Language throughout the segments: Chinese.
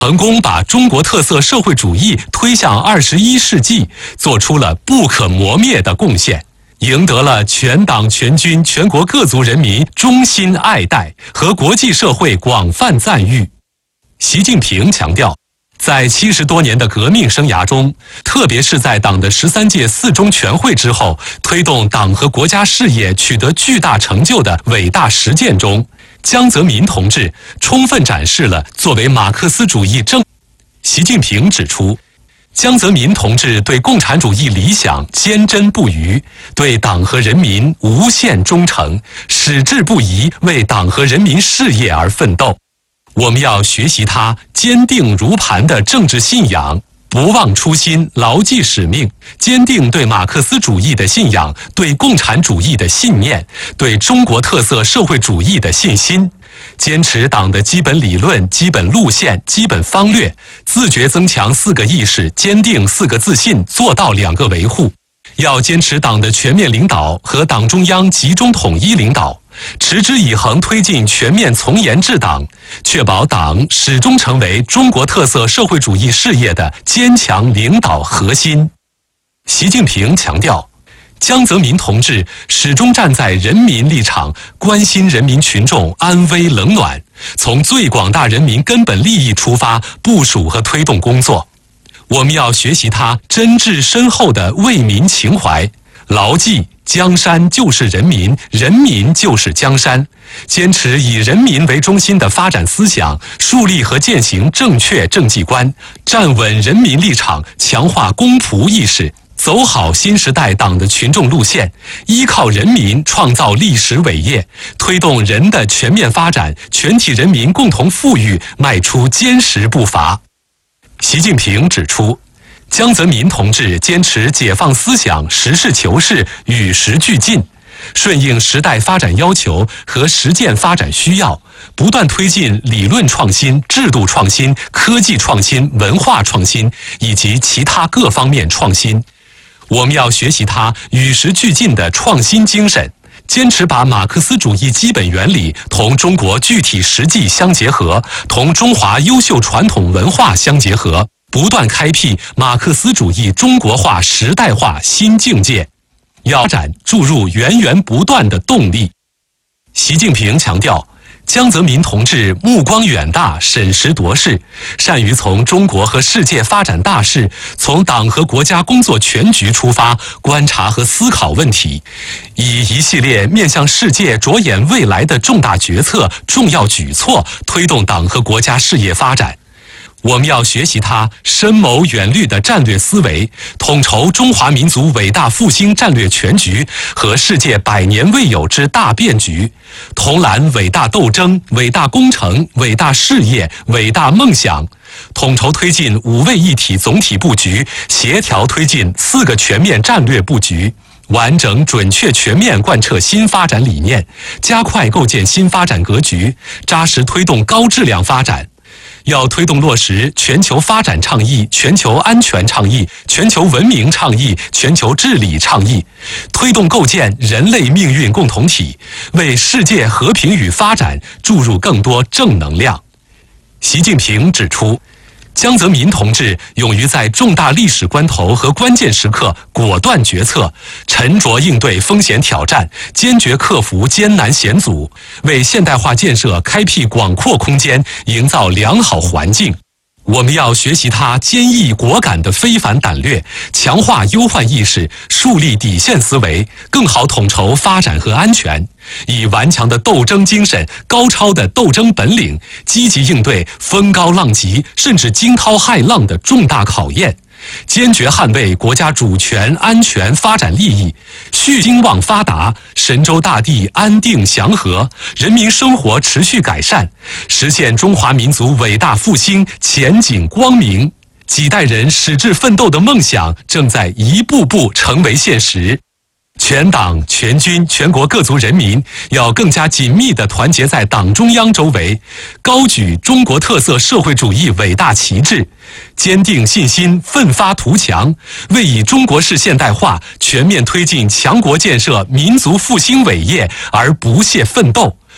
成功把中国特色社会主义推向21世纪，做出了不可磨灭的贡献，赢得了全党全军全国各族人民衷心爱戴和国际社会广泛赞誉。习近平强调，在70多年的革命生涯中，特别是在党的13届4中全会之后，推动党和国家事业取得巨大成就的伟大实践中，江泽民同志充分展示了作为马克思主义政。习近平指出，江泽民同志对共产主义理想坚贞不渝，对党和人民无限忠诚，矢志不移为党和人民事业而奋斗。我们要学习他坚定如磐的政治信仰，不忘初心，牢记使命，坚定对马克思主义的信仰，对共产主义的信念，对中国特色社会主义的信心，坚持党的基本理论、基本路线、基本方略，自觉增强4个意识，坚定4个自信，做到2个维护。要坚持党的全面领导和党中央集中统一领导，持之以恒推进全面从严治党，确保党始终成为中国特色社会主义事业的坚强领导核心。习近平强调，江泽民同志始终站在人民立场，关心人民群众安危冷暖，从最广大人民根本利益出发部署和推动工作。我们要学习他真挚深厚的为民情怀，牢记江山就是人民，人民就是江山，坚持以人民为中心的发展思想，树立和践行正确政绩观，站稳人民立场，强化公仆意识，走好新时代党的群众路线，依靠人民创造历史伟业，推动人的全面发展，全体人民共同富裕迈出坚实步伐。习近平指出，江泽民同志坚持解放思想，实事求是，与时俱进，顺应时代发展要求和实践发展需要，不断推进理论创新、制度创新、科技创新、文化创新以及其他各方面创新。我们要学习他与时俱进的创新精神，坚持把马克思主义基本原理同中国具体实际相结合，同中华优秀传统文化相结合，不断开辟马克思主义中国化时代化新境界，要发展注入源源不断的动力。习近平强调，江泽民同志目光远大，审时度势，善于从中国和世界发展大势，从党和国家工作全局出发，观察和思考问题，以一系列面向世界、着眼未来的重大决策、重要举措，推动党和国家事业发展。我们要学习他深谋远虑的战略思维，统筹中华民族伟大复兴战略全局和世界100年未有之大变局，统揽伟大斗争、伟大工程、伟大事业、伟大梦想，统筹推进5位一体总体布局，协调推进4个全面战略布局，完整准确全面贯彻新发展理念，加快构建新发展格局，扎实推动高质量发展。要推动落实全球发展倡议、全球安全倡议、全球文明倡议、全球治理倡议，推动构建人类命运共同体，为世界和平与发展注入更多正能量。习近平指出，江泽民同志勇于在重大历史关头和关键时刻果断决策，沉着应对风险挑战，坚决克服艰难险阻，为现代化建设开辟广阔空间，营造良好环境。我们要学习他坚毅果敢的非凡胆略，强化忧患意识，树立底线思维，更好统筹发展和安全，以顽强的斗争精神、高超的斗争本领，积极应对风高浪急甚至惊涛骇浪的重大考验，坚决捍卫国家主权、安全、发展利益，续兴旺发达，神州大地安定祥和，人民生活持续改善，实现中华民族伟大复兴前景光明。几代人矢志奋斗的梦想正在一步步成为现实。全党全军全国各族人民要更加紧密地团结在党中央周围，高举中国特色社会主义伟大旗帜，坚定信心，奋发图强，为以中国式现代化全面推进强国建设、民族复兴伟业而不懈奋斗，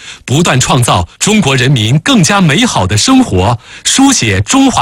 不断创造中国人民更加美好的生活，书写中华